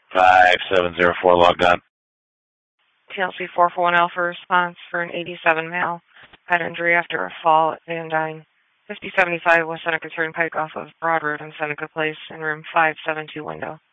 5704 logged on. TLC 441 Alpha response for an 87 male. Had injury after a fall at Van Dyne. 5075 West Seneca Turnpike off of Broad Road in Seneca Place in room 572 window.